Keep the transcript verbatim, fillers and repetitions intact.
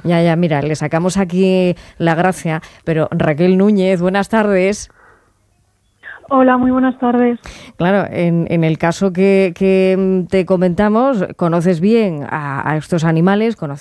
Ya, ya, mira, le sacamos aquí la gracia, pero Raquel Núñez, buenas tardes. Hola, muy buenas tardes. Claro, en, en el caso que, que te comentamos, conoces bien a, a estos animales, conoces